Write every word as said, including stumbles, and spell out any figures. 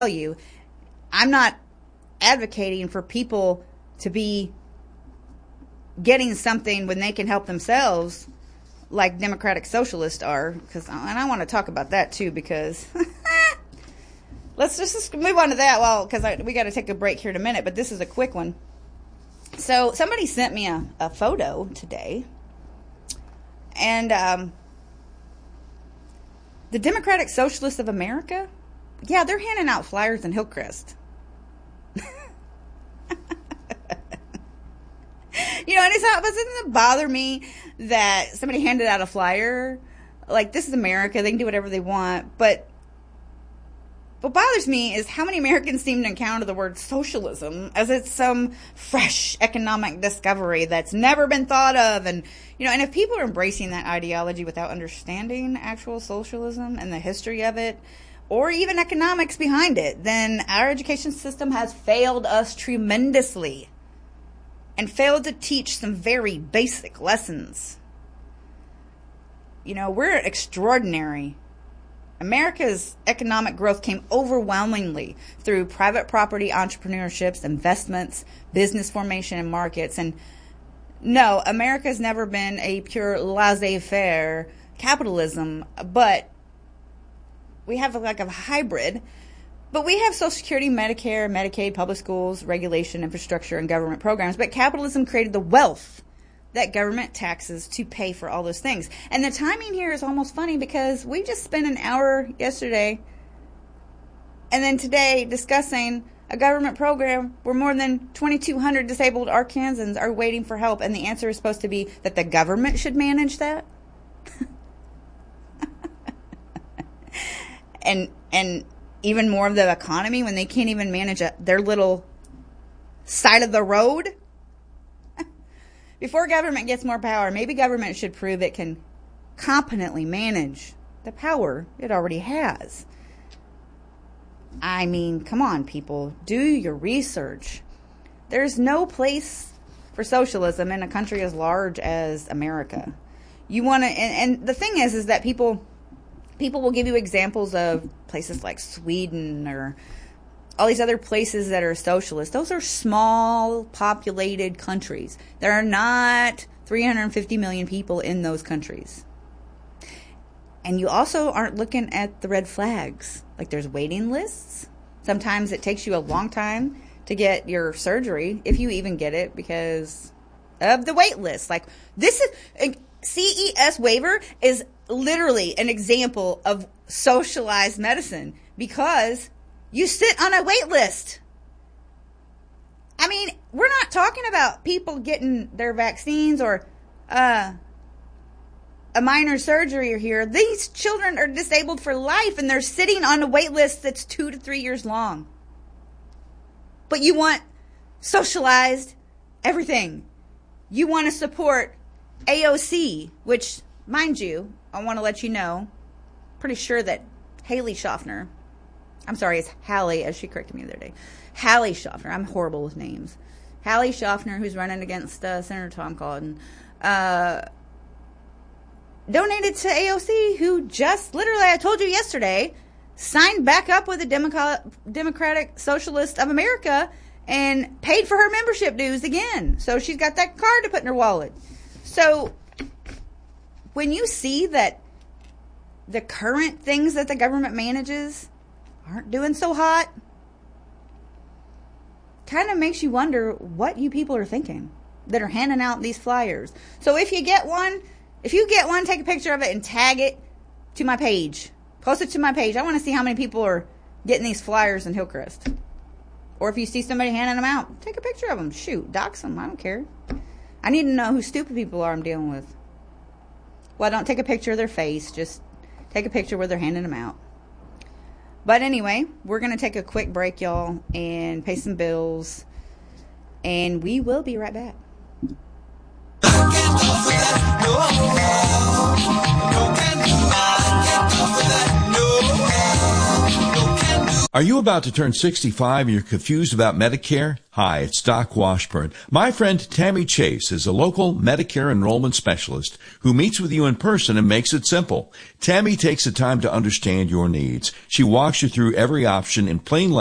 you, I'm not advocating for people to be getting something when they can help themselves, like democratic socialists are. Because, and I want to talk about that too, because let's just, just move on to that. Well, because we got to take a break here in a minute, but this is a quick one. So somebody sent me a, a photo today, and um, the Democratic Socialists of America, yeah, they're handing out flyers in Hillcrest. You know, and it's not, doesn't it bother me that somebody handed out a flyer? Like, this is America, they can do whatever they want, but what bothers me is how many Americans seem to encounter the word socialism as it's some fresh economic discovery that's never been thought of. And, you know, and if people are embracing that ideology without understanding actual socialism and the history of it, or even economics behind it, then our education system has failed us tremendously and failed to teach some very basic lessons. You know, we're extraordinary. America's economic growth came overwhelmingly through private property entrepreneurships, investments, business formation, and markets. And no, America's never been a pure laissez-faire capitalism, but we have like a hybrid. But we have Social Security, Medicare, Medicaid, public schools, regulation, infrastructure, and government programs. But capitalism created the wealth that government taxes to pay for all those things. And the timing here is almost funny because we just spent an hour yesterday and then today discussing a government program where more than twenty-two hundred disabled Arkansans are waiting for help. And the answer is supposed to be that the government should manage that. and, and, even more of the economy when they can't even manage a, their little side of the road. Before government gets more power, maybe government should prove it can competently manage the power it already has. I mean, come on, people. Do your research. There's no place for socialism in a country as large as America. You want to, and, and the thing is, is that people... People will give you examples of places like Sweden or all these other places that are socialist. Those are small populated countries. There are not three hundred fifty million people in those countries. And you also aren't looking at the red flags. Like, there's waiting lists. Sometimes it takes you a long time to get your surgery, if you even get it, because of the wait list. Like, this is... C E S waiver is literally an example of socialized medicine because you sit on a wait list. I mean, we're not talking about people getting their vaccines or uh, a minor surgery here. These children are disabled for life and they're sitting on a wait list that's two to three years long. But you want socialized everything. You want to support A O C, which, mind you, I want to let you know, pretty sure that Haley Schaffner, I'm sorry, it's Hallie, as she corrected me the other day. Hallie Schaffner, I'm horrible with names. Hallie Schaffner, who's running against uh, Senator Tom Cotton, uh, donated to A O C, who just, literally, I told you yesterday, signed back up with the Democrat, Democratic Socialist of America and paid for her membership dues again. So she's got that card to put in her wallet. So, when you see that the current things that the government manages aren't doing so hot, kind of makes you wonder what you people are thinking that are handing out these flyers. So, if you get one, if you get one, take a picture of it and tag it to my page. Post it to my page. I want to see how many people are getting these flyers in Hillcrest. Or if you see somebody handing them out, take a picture of them. Shoot, dox them. I don't care. I need to know who stupid people are I'm dealing with. Well, don't take a picture of their face. Just take a picture where they're handing them out. But anyway, we're going to take a quick break, y'all, and pay some bills. And we will be right back. Are you about to turn sixty-five and you're confused about Medicare? Hi, it's Doc Washburn. My friend Tammy Chase is a local Medicare enrollment specialist who meets with you in person and makes it simple. Tammy takes the time to understand your needs. She walks you through every option in plain language